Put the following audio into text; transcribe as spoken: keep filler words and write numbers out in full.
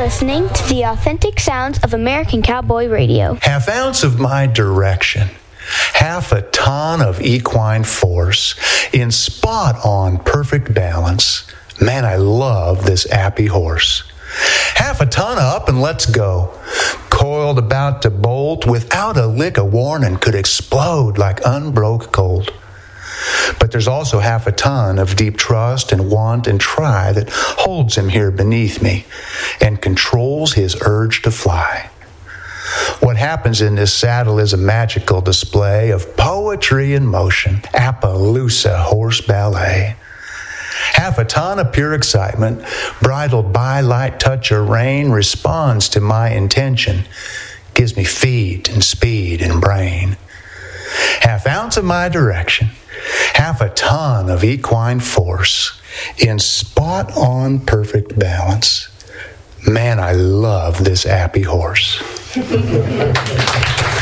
listening to the authentic sounds of American Cowboy Radio. Half ounce of my direction, half a ton of equine force, in spot-on perfect balance. Man, I love this Appy horse. Half a ton up and let's go. Coiled about to bolt, without a lick of warning, could explode like unbroke colt. But there's also half a ton of deep trust and want and try that holds him here beneath me and controls his urge to fly. What happens in this saddle is a magical display of poetry in motion, Appaloosa horse ballet. Half a ton of pure excitement, bridled by light touch of rein, responds to my intention, gives me feet and speed and brain. Half ounce of my direction, half a ton of equine force, in spot-on perfect balance. Man, I love this Appy horse.